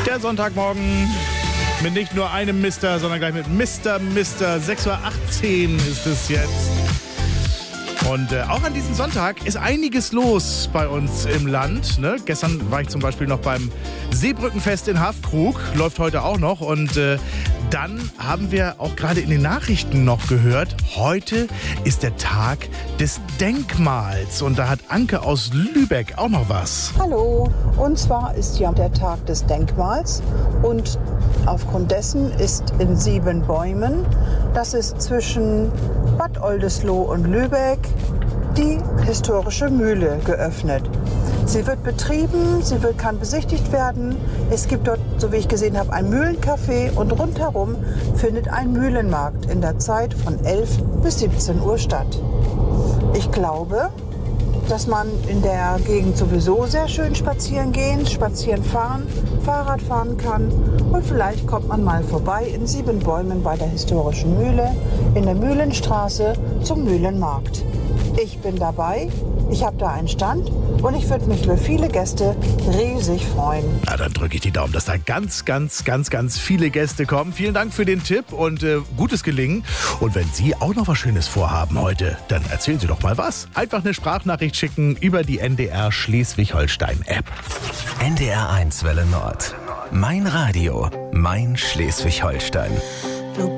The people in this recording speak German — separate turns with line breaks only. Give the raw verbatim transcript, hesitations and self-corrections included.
Der Sonntagmorgen mit nicht nur einem Mister, sondern gleich mit Mister Mister. sechs Uhr achtzehn ist es jetzt. Und äh, auch an diesem Sonntag ist einiges los bei uns im Land. Ne? Gestern war ich zum Beispiel noch beim Seebrückenfest in Haffkrug. Läuft heute auch noch. Und äh, dann haben wir auch gerade in den Nachrichten noch gehört, heute ist der Tag des Denkmals. Und da hat Anke aus Lübeck auch noch was.
Hallo, und zwar ist ja der Tag des Denkmals. Und aufgrund dessen ist in Siebenbäumen, das ist zwischen Bad Oldesloe und Lübeck, die historische Mühle geöffnet. Sie wird betrieben, sie wird, kann besichtigt werden. Es gibt dort, so wie ich gesehen habe, ein Mühlencafé und rundherum findet ein Mühlenmarkt in der Zeit von elf bis siebzehn Uhr statt. Ich glaube, dass man in der Gegend sowieso sehr schön spazieren gehen, spazieren fahren, Fahrrad fahren kann. Und vielleicht kommt man mal vorbei in Siebenbäumen bei der historischen Mühle in der Mühlenstraße zum Mühlenmarkt. Ich bin dabei, ich habe da einen Stand und ich würde mich über viele Gäste riesig freuen.
Na, dann drücke ich die Daumen, dass da ganz, ganz, ganz, ganz viele Gäste kommen. Vielen Dank für den Tipp und äh, gutes Gelingen. Und wenn Sie auch noch was Schönes vorhaben heute, dann erzählen Sie doch mal was. Einfach eine Sprachnachricht schicken über die N D R Schleswig-Holstein-App.
N D R eins Welle Nord. Mein Radio, mein Schleswig-Holstein.